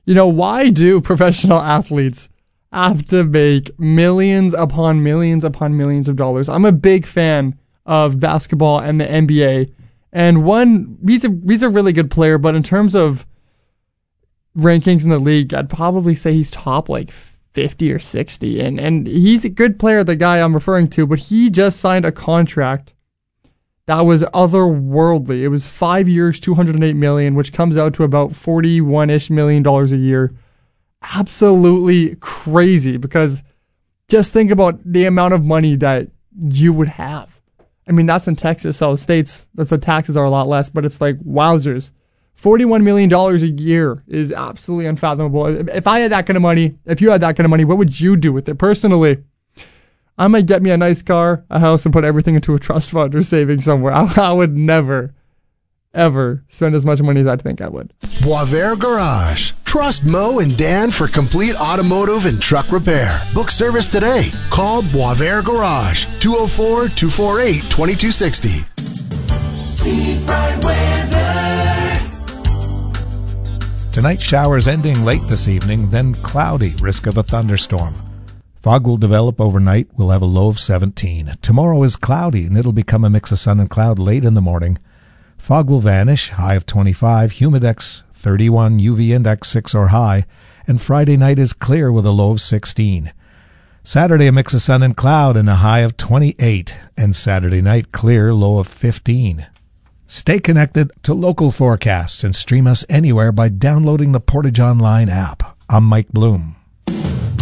Why do professional athletes have to make millions upon millions upon millions of dollars? I'm a big fan of basketball and the NBA. And he's a really good player, but in terms of rankings in the league, I'd probably say he's top like 50 or 60. And he's a good player, the guy I'm referring to, but he just signed a contract that was otherworldly. It was 5 years, $208 million, which comes out to about $41-ish million a year. Absolutely crazy, because just think about the amount of money that you would have. I mean, that's in Texas, so states, that's the taxes are a lot less, but it's like, wowzers. $41 million a year is absolutely unfathomable. If I had that kind of money, if you had that kind of money, what would you do with it? Personally, I might get me a nice car, a house, and put everything into a trust fund or saving somewhere. I would never, ever spend as much money as I think I would. Boisvert Garage. Trust Mo and Dan for complete automotive and truck repair. Book service today. Call Boisvert Garage, 204-248-2260. Seafried weather. Tonight, showers ending late this evening, then cloudy, risk of a thunderstorm. Fog will develop overnight. We'll have a low of 17. Tomorrow is cloudy, and it'll become a mix of sun and cloud late in the morning. Fog will vanish, high of 25, humidex 31, UV index 6 or high, and Friday night is clear with a low of 16. Saturday, a mix of sun and cloud and a high of 28, and Saturday night clear, low of 15. Stay connected to local forecasts and stream us anywhere by downloading the Portage Online app. I'm Mike Bloom.